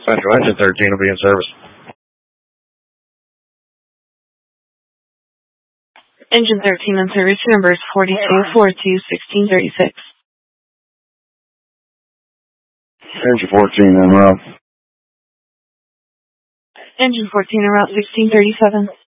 Central Engine 13 will be in service. Engine 13 in service. Number is 4242-1636. Engine 14 en route. Engine 14 en route 1637.